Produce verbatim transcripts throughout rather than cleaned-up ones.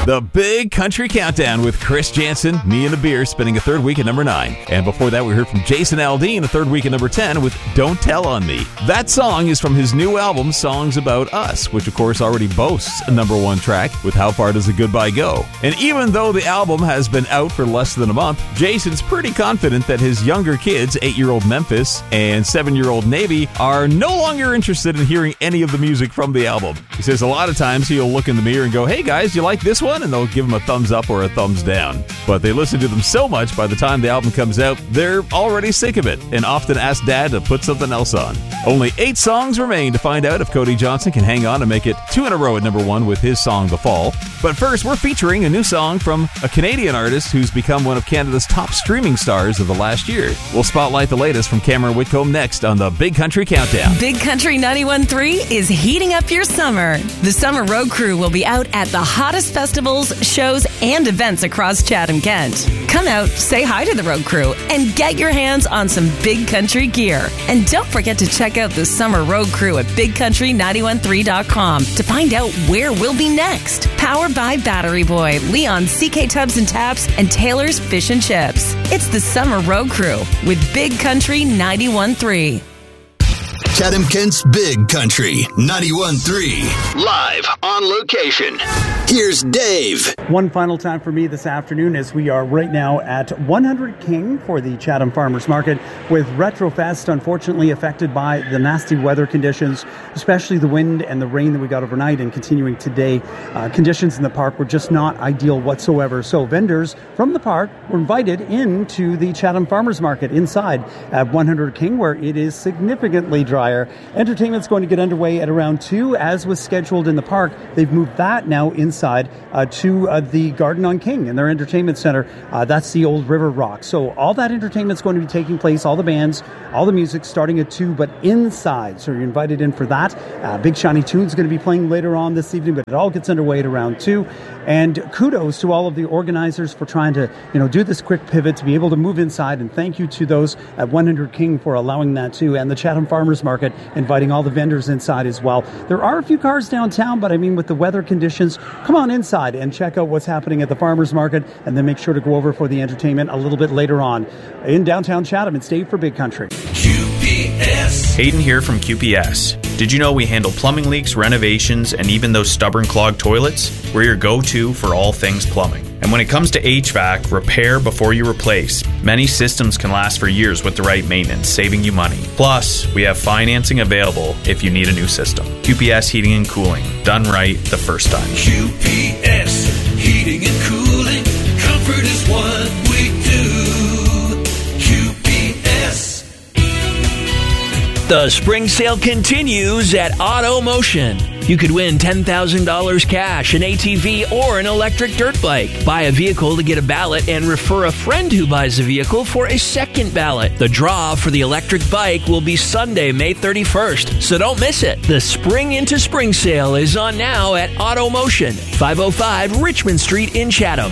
The Big Country Countdown with Chris Jansen, Me and a Beer, spending a third week at number nine. And before that, we heard from Jason Aldean, a third week at number ten with Don't Tell on Me. That song is from his new album, Songs About Us, which of course already boasts a number one track with How Far Does a Goodbye Go? And even though the album has been out for less than a month, Jason's pretty confident that his younger kids, eight-year-old Memphis and seven-year-old Navy, are no longer interested in hearing any of the music from the album. He says a lot of times he'll look in the mirror and go, "Hey guys, you like this one?" And they'll give him a thumbs up or a thumbs down. But they listen to them so much by the time the album comes out, they're already sick of it and often ask Dad to put something else on. Only eight songs remain to find out if Cody Johnson can hang on and make it two in a row at number one with his song The Fall. But first, we're featuring a new song from a Canadian artist who's become one of Canada's top streaming stars of the last year. We'll spotlight the latest from Cameron Whitcomb next on the Big Country Countdown. Big Country ninety-one point three is heating up your summer. The Summer Road Crew will be out at the hottest festivals, shows, and events across Chatham-Kent. Come out, say hi to the Road Crew, and get your hands on some Big Country gear. And don't forget to check out the Summer Road Crew at big country nine one three dot com to find out where we'll be next. Powered by Battery Boy, Leon C K Tubs and Taps, and Taylor's Fish and Chips. It's the Summer Road Crew with Big Country ninety-one point three. Chatham-Kent's Big Country ninety-one point three. Live on location. Here's Dave. One final time for me this afternoon as we are right now at one hundred King for the Chatham Farmers Market with Retrofest unfortunately affected by the nasty weather conditions, especially the wind and the rain that we got overnight and continuing today. Uh, conditions in the park were just not ideal whatsoever. So vendors from the park were invited into the Chatham Farmers Market inside at one hundred King where it is significantly dry. Entertainment's going to get underway at around two, as was scheduled in the park. They've moved that now inside uh, to uh, the Garden on King in their entertainment center. Uh, that's the old River Rock. So all that entertainment's going to be taking place, all the bands, all the music starting at two, but inside. So you're invited in for that. Uh, Big Shiny Tune's going to be playing later on this evening, but it all gets underway at around two. And kudos to all of the organizers for trying to, you know, do this quick pivot to be able to move inside. And thank you to those at one hundred King for allowing that too. And the Chatham Farmers Market inviting all the vendors inside as well. There are a few cars downtown, but I mean, with the weather conditions, come on inside and check out what's happening at the Farmers Market, and then make sure to go over for the entertainment a little bit later on in downtown Chatham and stay for Big Country. Q P S. Hayden here from Q P S. Did you know we handle plumbing leaks, renovations, and even those stubborn clogged toilets? We're your go-to for all things plumbing. And when it comes to H V A C, repair before you replace. Many systems can last for years with the right maintenance, saving you money. Plus, we have financing available if you need a new system. Q P S Heating and Cooling. Done right the first time. Q P S Heating and Cooling. Comfort is what we do. Q P S. The spring sale continues at Auto Motion. You could win ten thousand dollars cash, an A T V, or an electric dirt bike. Buy a vehicle to get a ballot and refer a friend who buys a vehicle for a second ballot. The draw for the electric bike will be Sunday, May thirty-first, so don't miss it. The Spring into Spring sale is on now at Auto Motion, five oh five Richmond Street in Chatham.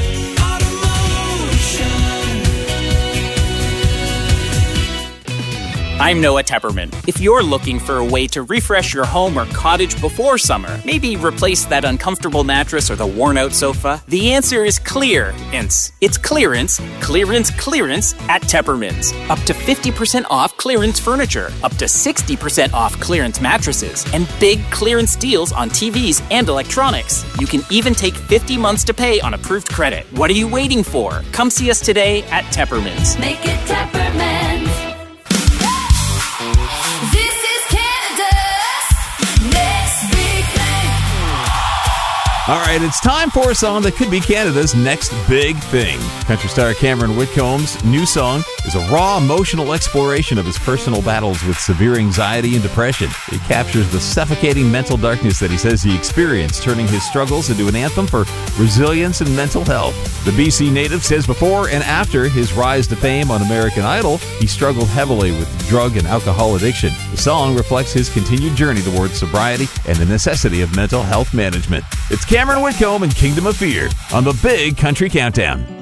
I'm Noah Tepperman. If you're looking for a way to refresh your home or cottage before summer, maybe replace that uncomfortable mattress or the worn-out sofa, the answer is clearance. It's clearance, clearance, clearance at Tepperman's. Up to fifty percent off clearance furniture, up to sixty percent off clearance mattresses, and big clearance deals on T Vs and electronics. You can even take fifty months to pay on approved credit. What are you waiting for? Come see us today at Tepperman's. Make it Tepperman's. All right, it's time for a song that could be Canada's next big thing. Country star Cameron Whitcomb's new song is a raw, emotional exploration of his personal battles with severe anxiety and depression. It captures the suffocating mental darkness that he says he experienced, turning his struggles into an anthem for resilience and mental health. The B C native says before and after his rise to fame on American Idol, he struggled heavily with drug and alcohol addiction. The song reflects his continued journey towards sobriety and the necessity of mental health management. It's Cameron Whitcomb and Kingdom of Fear on the Big Country Countdown.